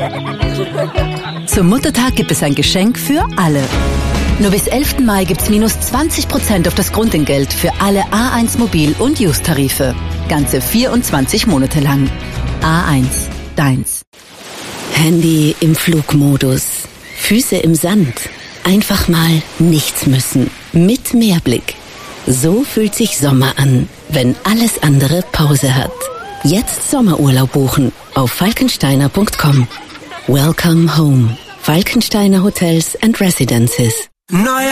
Zum Muttertag gibt es ein Geschenk für alle. Nur bis 11. Mai gibt's minus 20% auf das Grundentgelt für alle A1 Mobil- und Use-Tarife. Ganze 24 Monate lang. A1, deins. Handy im Flugmodus. Füße im Sand. Einfach mal nichts müssen. Mit Mehrblick. So fühlt sich Sommer an, wenn alles andere Pause hat. Jetzt Sommerurlaub buchen auf falkensteiner.com. Welcome home. Falkensteiner Hotels and Residences.